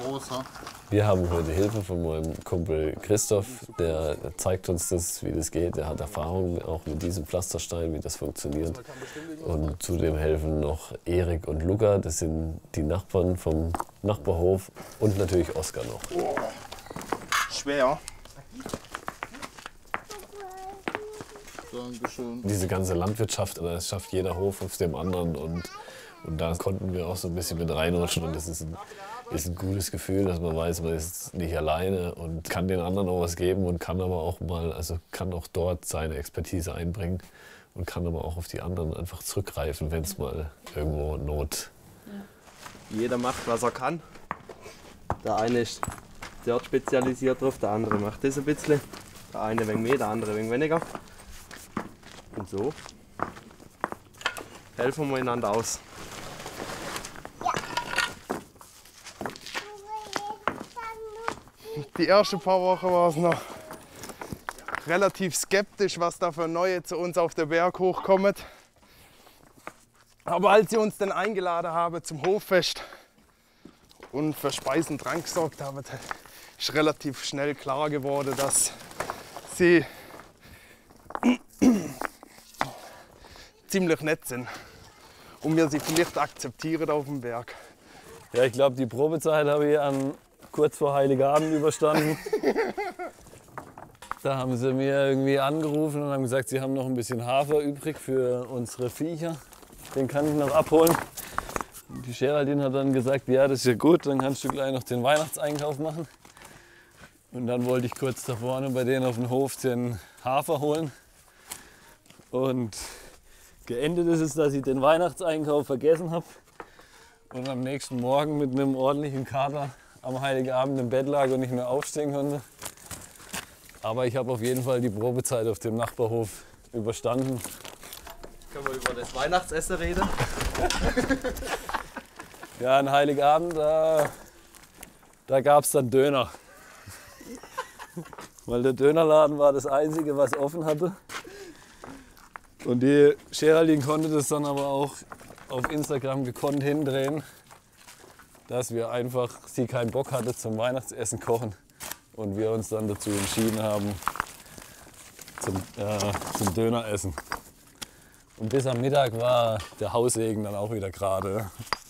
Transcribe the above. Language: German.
groß, ha? Wir haben heute Hilfe von meinem Kumpel Christoph, der zeigt uns das, wie das geht. Der hat Erfahrung auch mit diesem Pflasterstein, wie das funktioniert. Und zudem helfen noch Erik und Luca, das sind die Nachbarn vom Nachbarhof, und natürlich Oskar noch. Oh, schwer. Dankeschön. Diese ganze Landwirtschaft, das schafft jeder Hof auf dem anderen, und da konnten wir auch so ein bisschen mit reinrutschen, und das ist ein gutes Gefühl, dass man weiß, man ist nicht alleine und kann den anderen auch was geben und kann aber auch mal, also kann auch dort seine Expertise einbringen und kann aber auch auf die anderen einfach zurückgreifen, wenn es mal irgendwo Not. Jeder macht, was er kann. Der eine ist dort spezialisiert drauf, der andere macht das ein bisschen. Der eine wegen mehr, der andere wegen weniger. Und so helfen wir einander aus. Die ersten paar Wochen war es noch relativ skeptisch, was da für Neue zu uns auf den Berg hochkommt. Aber als sie uns dann eingeladen haben zum Hoffest und für Speis und Trank gesorgt haben, ist relativ schnell klar geworden, dass sie ziemlich nett sind und wir sie vielleicht akzeptieren auf dem Berg. Ja, ich glaube, die Probezeit habe ich kurz vor Heiligabend überstanden. Da haben sie mir irgendwie angerufen und haben gesagt, sie haben noch ein bisschen Hafer übrig für unsere Viecher. Den kann ich noch abholen. Und die Geraldine hat dann gesagt, ja, das ist ja gut, dann kannst du gleich noch den Weihnachtseinkauf machen. Und dann wollte ich kurz da vorne bei denen auf dem Hof den Hafer holen. Und geendet ist es, dass ich den Weihnachtseinkauf vergessen habe und am nächsten Morgen mit einem ordentlichen Kater am Heiligabend im Bett lag und nicht mehr aufstehen konnte. Aber ich habe auf jeden Fall die Probezeit auf dem Nachbarhof überstanden. Können wir über das Weihnachtsessen reden? Ja, an Heiligabend, da gab es dann Döner. Weil der Dönerladen war das Einzige, was offen hatte. Und die Geraldine konnte das dann aber auch auf Instagram gekonnt hindrehen, dass wir einfach, sie keinen Bock hatte zum Weihnachtsessen kochen und wir uns dann dazu entschieden haben zum Döneressen. Und bis am Mittag war der Haussegen dann auch wieder gerade.